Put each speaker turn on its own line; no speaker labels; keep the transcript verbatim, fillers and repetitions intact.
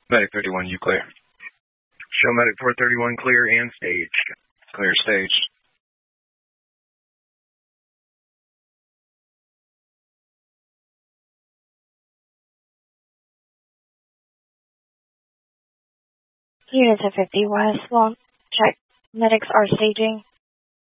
Medic thirty-one, you clear.
Show Medic four thirty-one clear and stage.
Clear stage.
Units at fifty West, long check. Medics are staging.